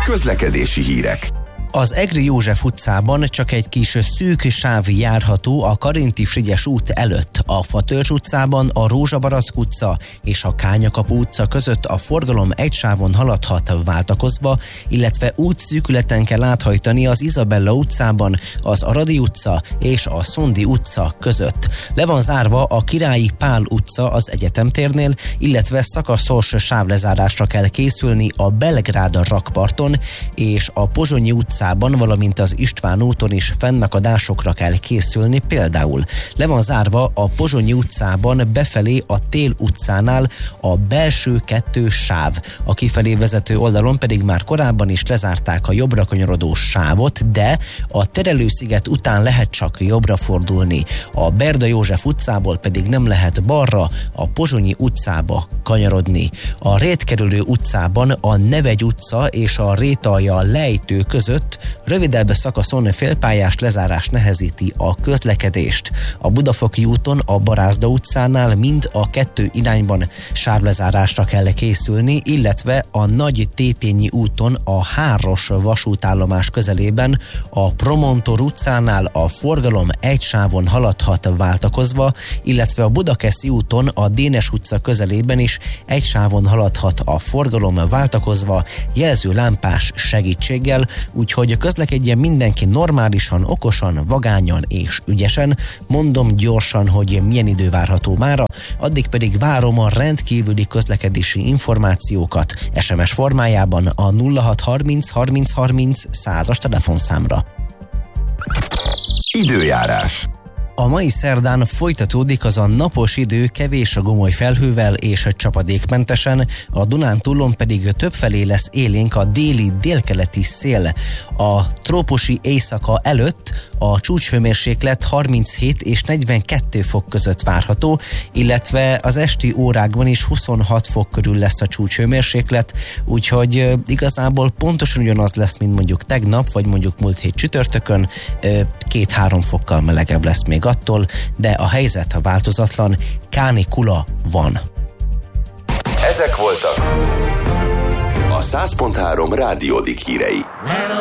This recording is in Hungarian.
Közlekedési hírek. Az Egri József utcában csak egy kis szűk sáv járható a Karinti Frigyes út előtt. A Fatörzs utcában a Rózsabarack utca és a Kányakapu utca között a forgalom egy sávon haladhat váltakozva, illetve útszűkületen kell áthajtani az Izabella utcában, az Aradi utca és a Szondi utca között. Le van zárva a Királyi Pál utca az Egyetemtérnél, illetve szakaszos sávlezárásra kell készülni a Belgrád rakparton és a Pozsonyi utcában, valamint az István úton is fennakadásokra kell készülni, például le van zárva a Pozsonyi utcában befelé a Tél utcánál a belső 2 sáv. A kifelé vezető oldalon pedig már korábban is lezárták a jobbra kanyarodó sávot, de a Terelősziget után lehet csak jobbra fordulni. A Berda József utcából pedig nem lehet balra, a Pozsonyi utcába kanyarodni. A Rétkerülő utcában a Nevegy utca és a Rétalja lejtő között rövidebb szakaszon félpályás lezárás nehezíti a közlekedést. A Budafoki úton a Barázda utcánál mind a 2 irányban sávlezárásra kell készülni, illetve a Nagy Tétényi úton a Háros vasútállomás közelében a Promontor utcánál a forgalom egy sávon haladhat váltakozva, illetve a Budakeszi úton a Dénes utca közelében is egy sávon haladhat a forgalom váltakozva jelzőlámpás segítséggel, úgyhogy közlekedjen mindenki normálisan, okosan, vagányan és ügyesen. Mondom gyorsan, hogy milyen idő várható mára, addig pedig várom a rendkívüli közlekedési információkat SMS formájában a 0630 30 30 100-as telefonszámra. Időjárás. A mai szerdán folytatódik az a napos idő kevés a gomoly felhővel és csapadékmentesen, a Dunántúlon pedig többfelé lesz élénk a déli-délkeleti szél. A trópusi éjszaka előtt a csúcshőmérséklet 37 és 42 fok között várható, illetve az esti órákban is 26 fok körül lesz a csúcshőmérséklet, úgyhogy igazából pontosan ugyanaz lesz, mint mondjuk tegnap, vagy mondjuk múlt hét csütörtökön, 2-3 fokkal melegebb lesz még attól, de a helyzet változatlan, kánikula van. Ezek voltak a 100.3 Rádiódik hírei.